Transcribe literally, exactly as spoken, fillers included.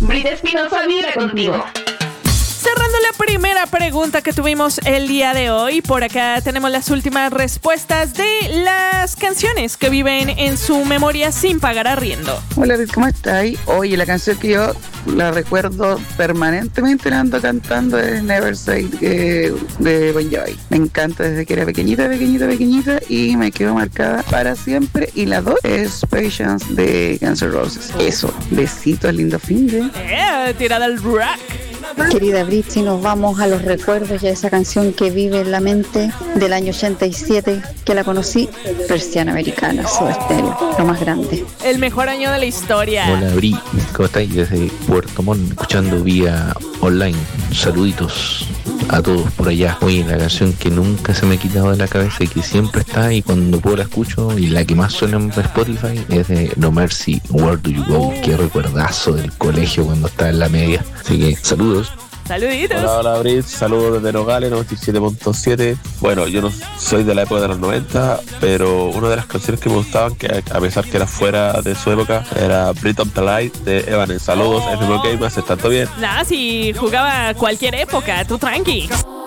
Brit Espinosa vibra contigo. Cerrando la primera pregunta que tuvimos el día de hoy, por acá tenemos las últimas respuestas de las canciones que viven en su memoria sin pagar arriendo. Hola, ¿cómo estáis? Oye, la canción que yo la recuerdo permanentemente la ando cantando es Never Say eh, de Bon Jovi. Me encanta desde que era pequeñita, pequeñita, pequeñita y me quedó marcada para siempre. Y la dos es Patience de Guns N' Roses. Eso, besitos, lindo fin de... Eh, tirada al rock. Querida Brit, si nos vamos a los recuerdos y a esa canción que vive en la mente del año ochenta y siete, que la conocí, Persiana Americana, Soda Stereo, lo más grande. El mejor año de la historia. Hola Brit, ¿cómo estáis? Desde Puerto Montt, escuchando vía online. Saluditos a todos por allá. Oye, la canción que nunca se me ha quitado de la cabeza y que siempre está y cuando puedo la escucho y la que más suena en Spotify es de No Mercy, Where Do You Go? Qué recuerdazo del colegio cuando estaba en la media. Así que saludos. Saluditos. Hola, hola Brit, saludos desde Nogales, noventa y siete punto siete. Bueno, yo no soy de la época de los noventa, pero una de las canciones que me gustaban, que a pesar que era fuera de su época, era Brit of the Light de Evanes. Saludos, F M K, me hace tanto bien. Nada, si jugaba cualquier época, tú tranqui.